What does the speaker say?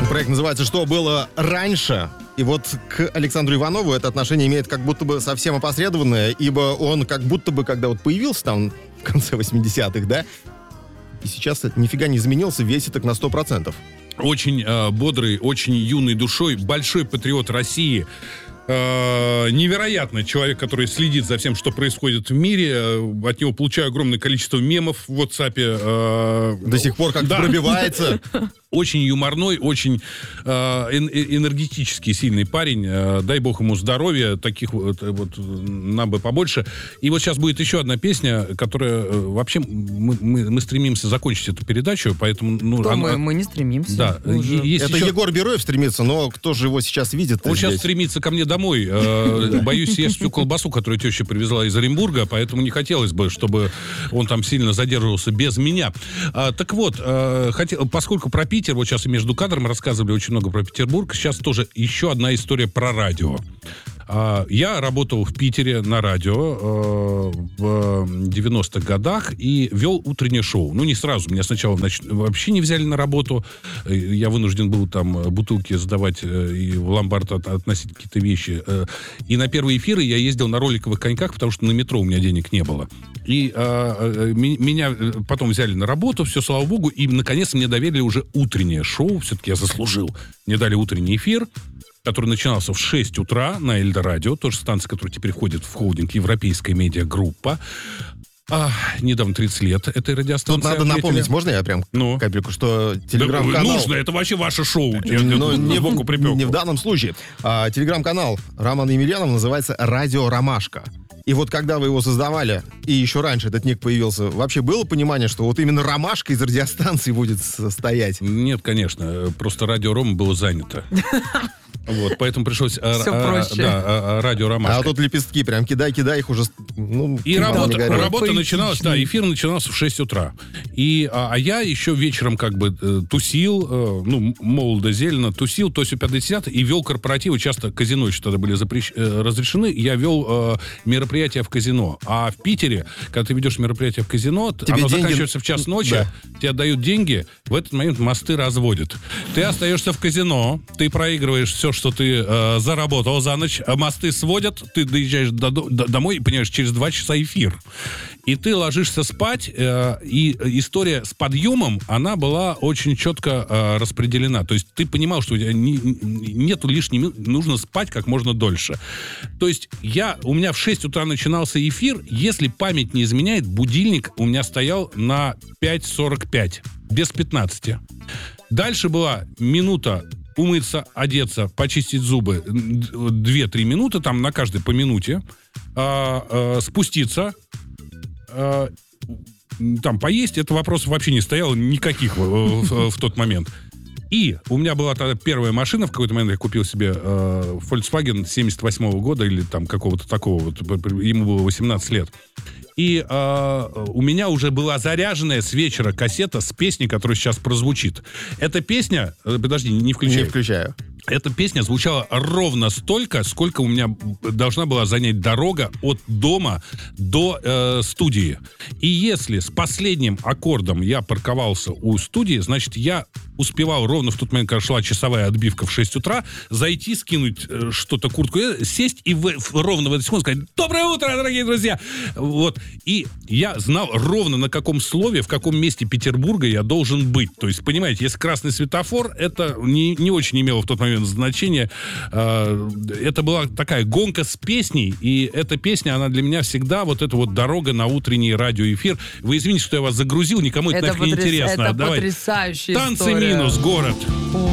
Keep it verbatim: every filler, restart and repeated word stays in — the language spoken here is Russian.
Проект называется «Что было раньше?». И вот к Александру Иванову это отношение имеет как будто бы совсем опосредованное, ибо он как будто бы, когда вот появился там в конце восьмидесятых, да, и сейчас нифига не изменился, весит так на сто процентов. Очень э, бодрый, очень юной душой, большой патриот России. Э, невероятно человек, который следит за всем, что происходит в мире. От него получаю огромное количество мемов в WhatsApp. Э, До сих пор как-то да. пробивается. Очень юморной, очень э, энергетический, сильный парень. Э, дай бог ему здоровья, таких вот, вот нам бы побольше. И вот сейчас будет еще одна песня, которая э, вообще мы, мы, мы стремимся закончить эту передачу, поэтому... Ну, Кто она, мы? Мы не стремимся. Да. Есть это еще... Егор Бероев стремится, но кто же его сейчас видит? Он здесь? сейчас стремится ко мне домой. Э, боюсь съесть всю колбасу, которую теща привезла из Оренбурга, поэтому не хотелось бы, чтобы он там сильно задерживался без меня. А, так вот, э, хотел, поскольку про Питер, вот сейчас и между кадром рассказывали очень много про Петербург, сейчас тоже еще одна история про радио. Я работал в Питере на радио в девяностых годах и вел утреннее шоу. Ну, не сразу. Меня сначала значит, вообще не взяли на работу. Я вынужден был там бутылки сдавать и в ломбард относить какие-то вещи. И на первые эфиры я ездил на роликовых коньках, потому что на метро у меня денег не было. И а, меня потом взяли на работу, все, слава богу, и, наконец, мне доверили уже утреннее шоу. Все-таки я заслужил. Мне дали утренний эфир, который начинался в шесть утра на Эльдорадио, тоже станция, которая теперь входит в холдинг «Европейская медиагруппа». А, недавно тридцать лет этой радиостанции. Тут надо отметили. напомнить, можно я прям ну? капельку, что телеграм-канал... Да, нужно, это вообще ваше шоу. Но не, в, не в данном случае. А, телеграм-канал Романа Емельянова называется «Радио Ромашка». И вот когда вы его создавали, и еще раньше этот ник появился, вообще было понимание, что вот именно «Ромашка» из радиостанции будет стоять? Нет, конечно. Просто радио Рома было занято. Вот, поэтому пришлось Все а, проще. Да, а, радио «Ромашка». А тут лепестки, прям кидай-кидай их уже... Ну, и работа, работа Поэтично. начиналась, да, эфир начинался в шесть утра. И, а, а я еще вечером как бы э, тусил, э, ну, молодо-зелено, тусил, то есть пятьдесят, и вел корпоративы, часто казино еще тогда были запрещ... э, разрешены, я вел э, мероприятия в казино. А в Питере, когда ты ведешь мероприятие в казино, тебе оно деньги... заканчивается в час ночи, да. Тебе отдают деньги, в этот момент мосты разводят. Ты остаешься в казино, ты проигрываешь все, что ты э, заработал за ночь, мосты сводят, ты доезжаешь до, до, домой и понимаешь, через два часа эфир. И ты ложишься спать, э, и история с подъемом, она была очень четко э, распределена. То есть ты понимал, что у тебя не, нету лишней минуты, нужно спать как можно дольше. То есть я, у меня в шесть утра начинался эфир, если память не изменяет, будильник у меня стоял на пять сорок пять, без пятнадцати. Дальше была минута умыться, одеться, почистить зубы, две-три минуты, там на каждой по минуте, а, а, спуститься, а, там поесть, это вопрос вообще не стояло никаких в, в, в тот момент. И у меня была тогда первая машина, в какой-то момент я купил себе э, Volkswagen семьдесят восьмого года или там какого-то такого, вот, ему было восемнадцать лет. И э, у меня уже была заряженная с вечера кассета с песней, которая сейчас прозвучит. Эта песня... Подожди, не включай. Не включаю. Эта песня звучала ровно столько, сколько у меня должна была занять дорога от дома до э, студии. И если с последним аккордом я парковался у студии, значит, я успевал ровно в тот момент, когда шла часовая отбивка в шесть утра, зайти, скинуть э, что-то, куртку, сесть и в, в, ровно в эту секунду сказать: «Доброе утро, дорогие друзья!» Вот. И я знал ровно, на каком слове, в каком месте Петербурга я должен быть. То есть, понимаете, если красный светофор, это не, не очень имело в тот момент значения. Это была такая гонка с песней, и эта песня, она для меня всегда вот эта вот дорога на утренний радиоэфир. Вы извините, что я вас загрузил, никому это, это нафиг не интересно. Это Давай. потрясающая Танцы история. минус, город.